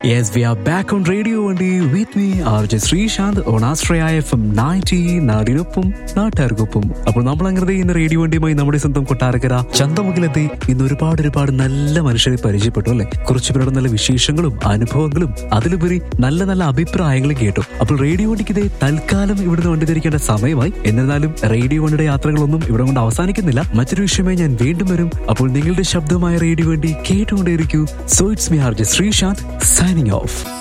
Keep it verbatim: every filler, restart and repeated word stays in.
Yes, we are back on Radio Vandi with me, R J Srishant on Astraya F M ninety, നാടിനൊപ്പം നാട്ടുകാർക്കൊപ്പം. അപ്പോൾ നമ്മൾ അങ്ങനെ ഇന്ന് radio വണ്ടിയുമായി നമ്മുടെ സ്വന്തം കൊട്ടാരക്കര ചന്തമുക്കിലെത്തി. ഇന്ന് ഒരുപാട് ഒരുപാട് നല്ല മനുഷ്യരെ പരിചയപ്പെട്ടു അല്ലെ. കുറച്ചു പേരുടെ നല്ല വിശേഷങ്ങളും അനുഭവങ്ങളും അതിലുപരി നല്ല നല്ല അഭിപ്രായങ്ങളും കേട്ടു. അപ്പോൾ റേഡിയോ വണ്ടിക്ക് ഇതേ തൽക്കാലം ഇവിടുന്ന് വണ്ടി തിരിക്കേണ്ട സമയമായി. എന്നിരുന്നാലും റേഡിയോ വണ്ടിയുടെ യാത്രകളൊന്നും ഇവിടെ കൊണ്ട് അവസാനിക്കുന്നില്ല. മറ്റൊരു വിഷയമായി ഞാൻ വീണ്ടും വരും. അപ്പോൾ നിങ്ങളുടെ ശബ്ദമായ റേഡിയോ വണ്ടി കേട്ടുകൊണ്ടേയിരിക്കൂ. So it's me R J Sreesanth signing off.